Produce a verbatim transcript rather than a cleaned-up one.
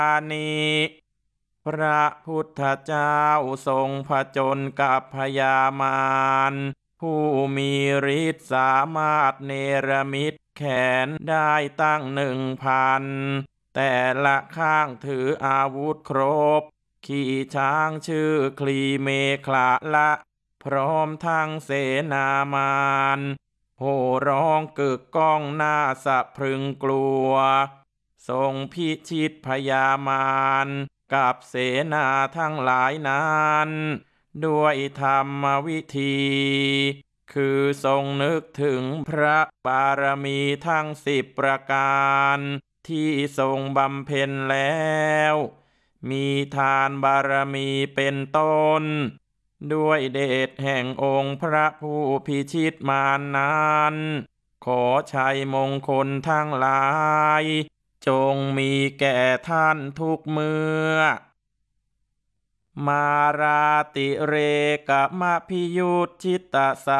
นิพระพุทธเจ้าทรงผจญกับพญามารผู้มีฤทธิ์สามารถเนรมิตแขนได้ตั้งหนึ่งพันแต่ละข้างถืออาวุธครบขี่ช้างชื่อคลีเมขลาละพร้อมทั้งเสนามารโห่ร้องกึกก้องหน้าสะพรึงกลัวทรงพิชิตพญามารกับเสนาทั้งหลายนั้นด้วยธรรมวิธีคือทรงนึกถึงพระบารมีทั้งสิบประการที่ทรงบำเพ็ญแล้วมีทานบารมีเป็นต้นด้วยเดชแห่งองค์พระผู้พิชิตมารนั้นขอชัยมงคลทั้งหลายจงมีแก่ท่านทุกเมื่อมาราติเรกมะพิยุตชิตตส